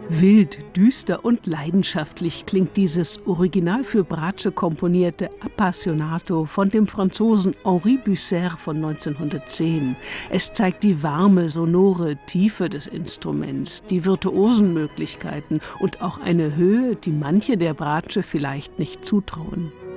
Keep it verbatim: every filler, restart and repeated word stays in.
Wild, düster und leidenschaftlich klingt dieses original für Bratsche komponierte Appassionato von dem Franzosen Henri Bucer von neunzehnhundertzehn. Es zeigt die warme, sonore Tiefe des Instruments, die virtuosen Möglichkeiten und auch eine Höhe, die manche der Bratsche vielleicht nicht zutrauen.